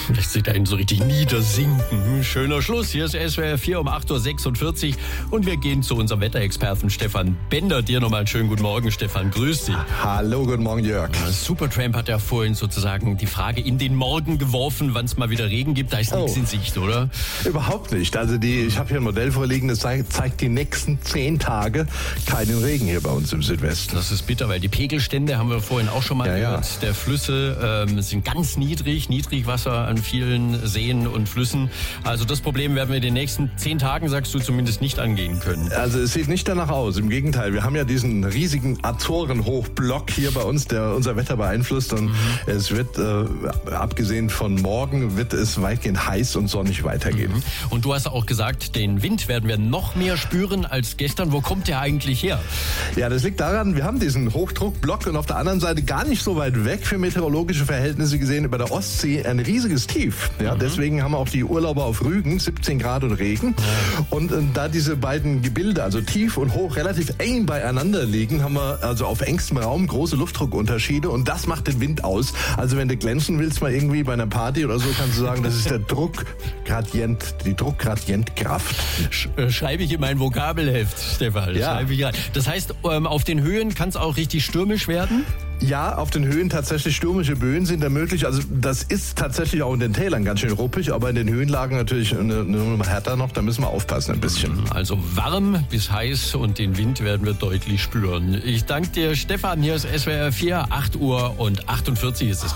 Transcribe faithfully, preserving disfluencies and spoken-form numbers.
Lässt sich dahin so richtig niedersinken. Schöner Schluss. Hier ist S W R vier um acht Uhr sechsundvierzig und wir gehen zu unserem Wetterexperten Stefan Bender. Dir nochmal einen schönen guten Morgen, Stefan. Grüß dich. Hallo, guten Morgen, Jörg. Supertramp hat ja vorhin sozusagen die Frage in den Morgen geworfen, wann es mal wieder Regen gibt. Da ist nichts Oh. in Sicht, oder? Überhaupt nicht. Also die, ich habe hier ein Modell vorliegen, das zeigt, zeigt die nächsten zehn Tage keinen Regen hier bei uns im Südwesten. Das ist bitter, weil die Pegelstände, haben wir vorhin auch schon mal Ja, gehört, ja. der Flüsse ähm, sind ganz niedrig, Niedrigwasser an vielen Seen und Flüssen. Also das Problem werden wir in den nächsten zehn Tagen, sagst du, zumindest nicht angehen können. Also es sieht nicht danach aus. Im Gegenteil, wir haben ja diesen riesigen Azorenhochblock hier bei uns, der unser Wetter beeinflusst. Und mhm. es wird, äh, abgesehen von morgen, wird es weitgehend heiß und sonnig weitergehen. Mhm. Und du hast auch gesagt, den Wind werden wir noch mehr spüren als gestern. Wo kommt der eigentlich her? Ja, das liegt daran, wir haben diesen Hochdruckblock und auf der anderen Seite gar nicht so weit weg für meteorologische Verhältnisse gesehen über der Ostsee ein riesiges Tief. Ja, mhm. Deswegen haben auch die Urlauber auf Rügen siebzehn Grad und Regen. Ja. Und äh, da diese beiden Gebilde, also tief und hoch, relativ eng beieinander liegen, haben wir also auf engstem Raum große Luftdruckunterschiede und das macht den Wind aus. Also wenn du glänzen willst mal irgendwie bei einer Party oder so, kannst du sagen, das ist der Druckgradient, die Druckgradientkraft. Sch- äh, Schreibe ich in mein Vokabelheft, Stefan. Ja. Schreibe ich rein. Das heißt, ähm, auf den Höhen kann es auch richtig stürmisch werden? Ja, auf den Höhen tatsächlich stürmische Böen sind da möglich. Also das ist tatsächlich auch in den Tälern ganz schön ruppig, aber in den Höhenlagen natürlich eine, eine Nummer härter noch. Da müssen wir aufpassen ein bisschen. Also warm bis heiß und den Wind werden wir deutlich spüren. Ich danke dir, Stefan. Hier ist S W R vier, acht Uhr und achtundvierzig ist es.